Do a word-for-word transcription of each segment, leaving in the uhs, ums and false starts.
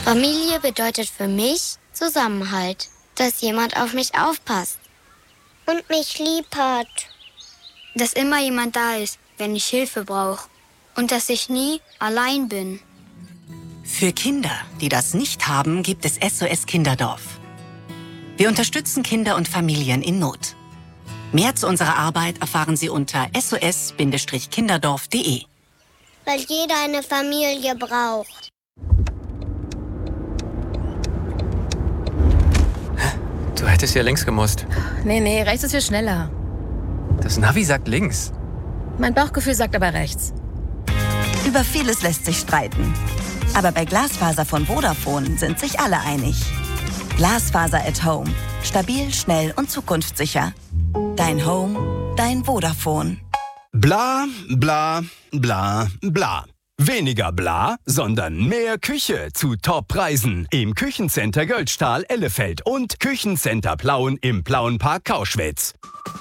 Familie bedeutet für mich Zusammenhalt, dass jemand auf mich aufpasst und mich lieb hat. Dass immer jemand da ist, wenn ich Hilfe brauche und dass ich nie allein bin. Für Kinder, die das nicht haben, gibt es S O S Kinderdorf. Wir unterstützen Kinder und Familien in Not. Mehr zu unserer Arbeit erfahren Sie unter s o s kinderdorf punkt de. Weil jeder eine Familie braucht. Du hättest ja links gemusst. Nee, nee, rechts ist viel schneller. Das Navi sagt links. Mein Bauchgefühl sagt aber rechts. Über vieles lässt sich streiten. Aber bei Glasfaser von Vodafone sind sich alle einig. Glasfaser at Home. Stabil, schnell und zukunftssicher. Dein Home, dein Vodafone. Bla, bla, bla, bla. Weniger bla, sondern mehr Küche zu Top-Preisen. Im Küchencenter Göldstahl Ellefeld und Küchencenter Plauen im Plauenpark Kauschwitz.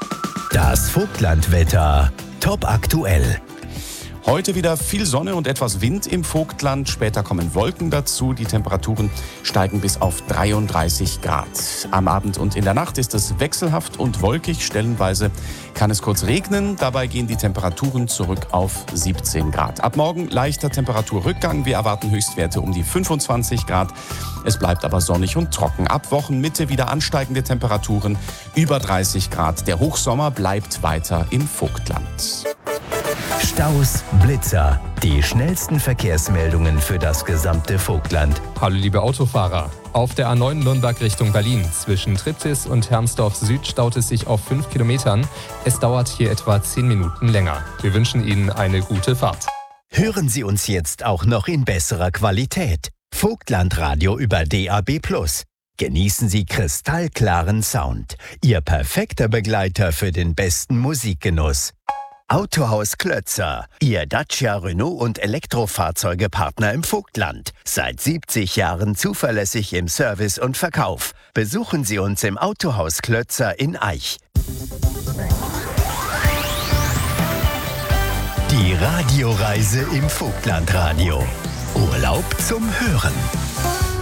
Das Vogtlandwetter. Top aktuell. Heute wieder viel Sonne und etwas Wind im Vogtland. Später kommen Wolken dazu. Die Temperaturen steigen bis auf dreiunddreißig Grad. Am Abend und in der Nacht ist es wechselhaft und wolkig. Stellenweise kann es kurz regnen. Dabei gehen die Temperaturen zurück auf siebzehn Grad. Ab morgen leichter Temperaturrückgang. Wir erwarten Höchstwerte um die fünfundzwanzig Grad. Es bleibt aber sonnig und trocken. Ab Wochenmitte wieder ansteigende Temperaturen über dreißig Grad. Der Hochsommer bleibt weiter im Vogtland. Staus, Blitzer, die schnellsten Verkehrsmeldungen für das gesamte Vogtland. Hallo liebe Autofahrer. Auf der A neun Nürnberg Richtung Berlin zwischen Triptis und Hermsdorf Süd staut es sich auf fünf Kilometern. Es dauert hier etwa zehn Minuten länger. Wir wünschen Ihnen eine gute Fahrt. Hören Sie uns jetzt auch noch in besserer Qualität. Vogtlandradio über D A B plus. Genießen Sie kristallklaren Sound. Ihr perfekter Begleiter für den besten Musikgenuss. Autohaus Klötzer, Ihr Dacia, Renault und Elektrofahrzeugepartner im Vogtland. Seit siebzig Jahren zuverlässig im Service und Verkauf. Besuchen Sie uns im Autohaus Klötzer in Aich. Die Radioreise im Vogtlandradio. Urlaub zum Hören.